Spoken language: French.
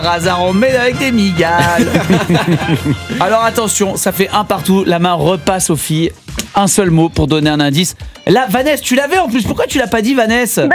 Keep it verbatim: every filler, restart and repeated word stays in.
Hasard, on met avec des migales. Alors attention, ça fait un partout. La main repasse aux filles. Un seul mot pour donner un indice. Là, Vanessa, tu l'avais en plus. Pourquoi tu l'as pas dit, Vanessa ?